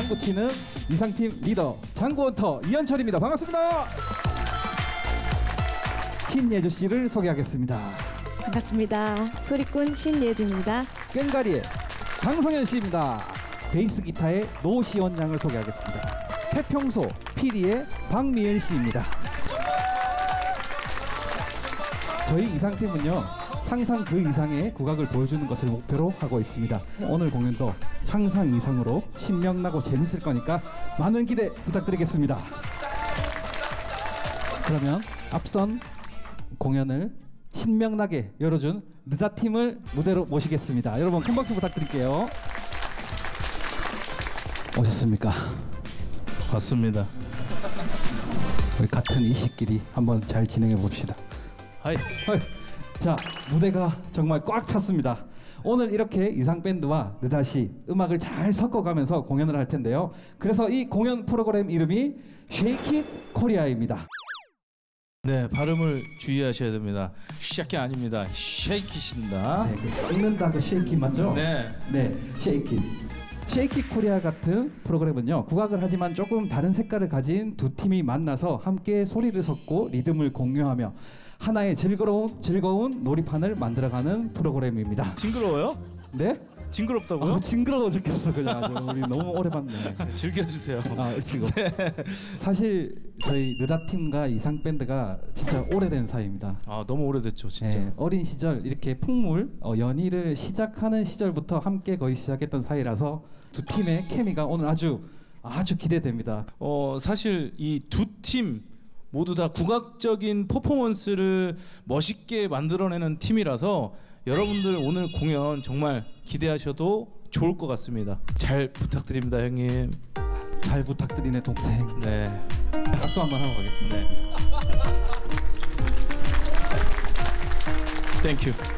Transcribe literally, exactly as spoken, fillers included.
장구 치는 이상팀 리더 장구헌터 이현철입니다. 반갑습니다. 신예주 씨를 소개하겠습니다. 반갑습니다. 소리꾼 신예주입니다. 꽹가리의 강성현 씨입니다. 베이스 기타의 노시원 양을 소개하겠습니다. 태평소 피리의 박미연 씨입니다. 저희 이상팀은요, 상상 그 이상의 국악을 보여주는 것을 목표로 하고 있습니다. 오늘 공연도 상상 이상으로 신명나고 재밌을 거니까 많은 기대 부탁드리겠습니다. 그러면 앞선 공연을 신명나게 열어준 느다팀을 무대로 모시겠습니다. 여러분 큰 박수 부탁드릴게요. 오셨습니까? 맞습니다. 우리 같은 이씨끼리 한번 잘 진행해 봅시다. 하이. 자, 무대가 정말 꽉 찼습니다. 오늘 이렇게 이상 밴드와 느닷이 음악을 잘 섞어가면서 공연을 할 텐데요. 그래서 이 공연 프로그램 이름이 Shake It Korea입니다. 네, 발음을 주의하셔야 됩니다. 샤키 아닙니다. 쉐이키신다. 네, 그 썩는다 그 Shake It 맞죠? 네. 네, Shake It. Shake It Korea 같은 프로그램은요, 국악을 하지만 조금 다른 색깔을 가진 두 팀이 만나서 함께 소리를 섞고 리듬을 공유하며 하나의 즐거운 즐거운 놀이판을 만들어가는 프로그램입니다. 징그러워요? 네? 징그럽다고요? 아, 징그러워 죽겠어 그냥. 아주 우리 너무 오래 봤네. 즐겨주세요. 아, 지금 사실 저희 느닷팀과 이상 밴드가 진짜 오래된 사이입니다. 아, 너무 오래됐죠, 진짜. 네, 어린 시절 이렇게 풍물 어, 연희를 시작하는 시절부터 함께 거의 시작했던 사이라서 두 팀의 케미가 오늘 아주 아주 기대됩니다. 어, 사실 이 두 팀 모두 다 국악적인 퍼포먼스를 멋있게 만들어내는 팀이라서 여러분들 오늘 공연 정말 기대하셔도 좋을 것 같습니다. 잘 부탁드립니다, 형님. 잘 부탁드리네 동생. 네. 박수 한번 하고 가겠습니다. 네. 땡큐.